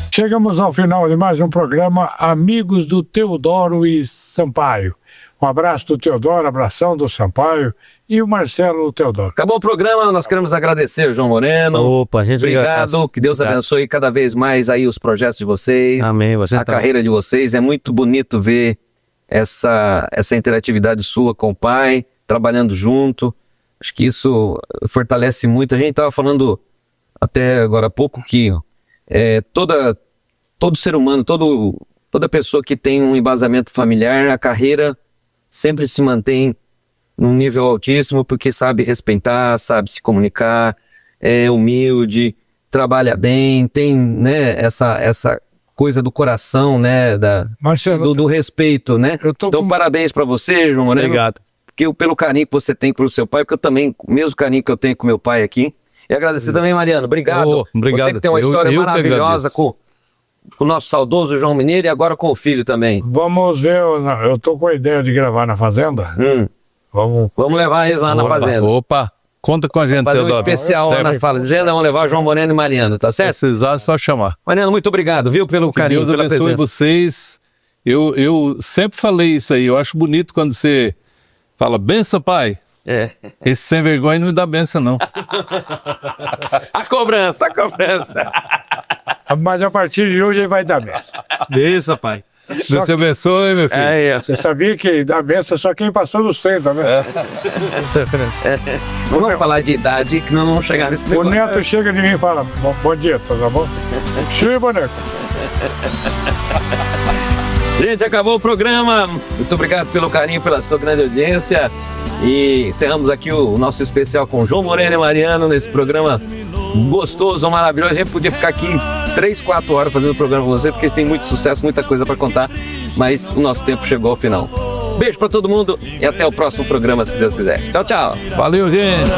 Chegamos ao final de mais um programa Amigos do Teodoro e Sampaio. Um abraço do Teodoro, abração do Sampaio e o Marcelo Teodoro. Acabou o programa, nós queremos agradecer, João Moreno. Opa, gente, obrigado, que Deus abençoe cada vez mais aí os projetos de vocês. Amém. Vocês a carreira de vocês. É muito bonito ver essa interatividade sua com o pai, trabalhando junto. Acho que isso fortalece muito. A gente estava falando até agora há pouco que todo ser humano, toda pessoa que tem um embasamento familiar, a carreira sempre se mantém num nível altíssimo, porque sabe respeitar, sabe se comunicar, é humilde, trabalha bem, tem, né, essa coisa do coração, né, do respeito, né? Então, parabéns para você, João Moreno. Obrigado. Pelo carinho que você tem pelo seu pai, porque eu também, o mesmo carinho que eu tenho com meu pai aqui. E agradecer também, Mariano. Obrigado. Obrigado. Você que tem uma história maravilhosa com o nosso saudoso João Mineiro e agora com o filho também. Vamos ver, eu tô com a ideia de gravar na Fazenda. Vamos levar eles lá na Fazenda. Opa, conta com a gente, fazer Teodoro. um especial lá na Fazenda, vamos levar João Moreno e Mariano, tá certo? Se precisar, é só chamar. Mariano, muito obrigado, viu, pelo carinho, Deus abençoe vocês. Eu sempre falei isso aí, eu acho bonito quando você fala, benção, pai. Esse sem vergonha não me dá benção, não. A cobrança. Mas a partir de hoje ele vai dar benção. Benção, pai. Deus te abençoe, meu filho. Você sabia que dá benção só quem passou dos 30, né? Vamos falar de idade que nós não vamos chegar nesse negócio. O neto chega de mim e fala, bom dia, tá bom? Sim, boneco. Gente, acabou o programa. Muito obrigado pelo carinho, pela sua grande audiência. E encerramos aqui o nosso especial com João Moreno e Mariano nesse programa gostoso, maravilhoso. A gente podia ficar aqui 3, 4 horas fazendo o programa com você, porque eles têm muito sucesso, muita coisa para contar, mas o nosso tempo chegou ao final. Beijo para todo mundo e até o próximo programa, se Deus quiser. Tchau, tchau. Valeu, gente.